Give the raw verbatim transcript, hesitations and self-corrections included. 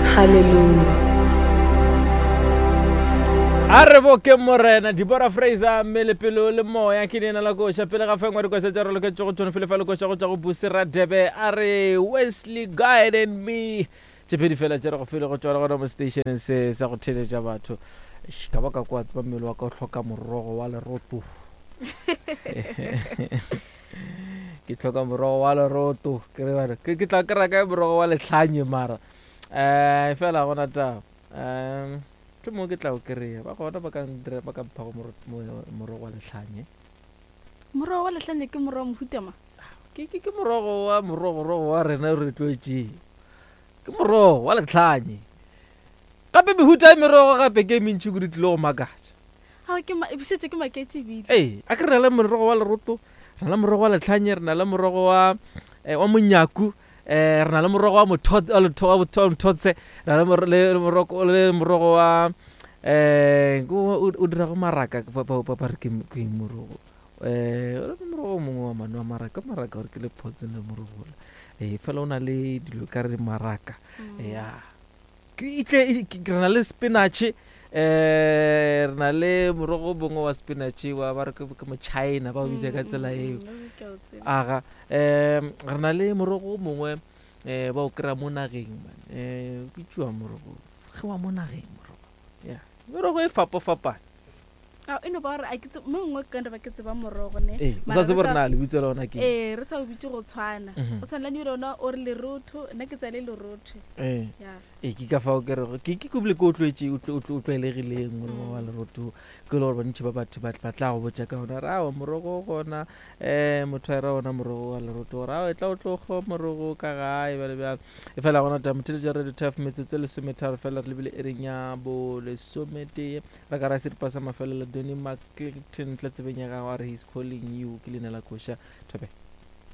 Hallelujah. Arebo ke morena Dibora Fraser melepelo le moya ke dina la go shapela ga fengwa di go se tsaro le ke tsogo tsone fele fele go tsogo tsogo busira debe are Wesley guide and me tsepedi fela tsere go fele go tswala go mo station se sa go theletša batho ka ba ka kwa tsba mmelo wa ka o hloka morogo wa leroto ke hloka morogo wa leroto ke re bana ke tla kra ka morogo wa letlhanye mara eh fela gona ta um ke mo ke tla o kry ba gona ba ka ndre ba ka pha go morogo wa letlhanye morogo wa letlhanye ke morogo mohutama ke ke ke morogo wa morogo rogo wa rena re tlwetse ke morogo wa letlhanye gape mehuta merogo gape ke mentši go ditlo go makatša ha ke ma ebisetse ke maketse bile eh a ke re la morogo wa leroto re la morogo wa letlhanye re na la morogo wa wa monyaku eh re na le morogo wa mothotse wa mothotse re na le morogo le morogo wa eh go o dira go maraka pa pa pa re ke ke morogo eh le morogo mongwe wa mano wa maraka maraka re ke le photse le morogo eh fela ona le dilo ka re maraka ya ke itle re na le spinach eh re na le morogo bongwe wa spinach wa ba re ke mo China ba o bitsa ka tsela eo aga eh re na le morogo mongwe eh ba o kra mo nageng eh bitšwa morogo ge wa mo nageng morogo ya morogo e fapo fapa a eno ba re a ke mongwe ka nda ba ke tseba morogo ne eh sa se borna le bitse lona ke eh re sa o bitse go tshwana o tshwana le rona o re le rotho nna ke tsale le rotho eh ya eh ke ka fa o kere ke ke kubile go tlwetse o tlwelegileng morogo wa leroto ke lo ba ntse ba batho ba tla go botsa ka ona ra wa morogo gona eh motho ra ona morogo wa leroto ra o tla o tlogo morogo ka gae ba le bjang e fela gona ta motho ja re di twelve metsetse le sometharo fela re lebile erenya bo le somete ra ka ra se pasa mafela le Donnie McClinton tla tsebenya ga wa re he's calling you ke lena la kosha thobe